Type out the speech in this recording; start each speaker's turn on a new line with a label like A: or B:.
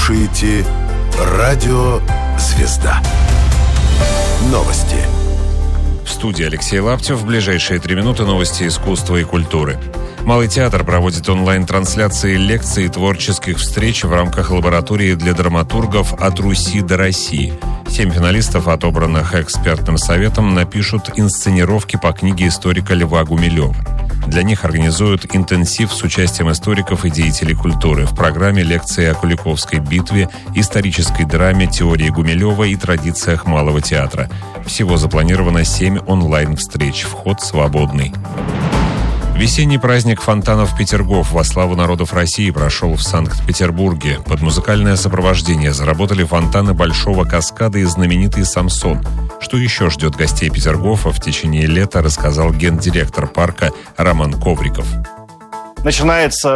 A: слушаете «Радио Звезда». Новости.
B: В студии Алексей Лаптев. В ближайшие 3 минуты новости искусства и культуры. Малый театр проводит онлайн-трансляции лекций и творческих встреч в рамках лаборатории для драматургов «От Руси до России». 7 финалистов, отобранных экспертным советом, напишут инсценировки по книге историка Льва Гумилева. Для них организуют интенсив с участием историков и деятелей культуры. В программе лекции о Куликовской битве, исторической драме, теории Гумилева и традициях малого театра. Всего запланировано 7 онлайн-встреч. Вход свободный. Весенний праздник фонтанов Петергоф во славу народов России прошел в Санкт-Петербурге. Под музыкальное сопровождение заработали фонтаны Большого каскада и знаменитый Самсон. Что еще ждет гостей Петергофа в течение лета, рассказал гендиректор парка Роман Ковриков.
C: Начинается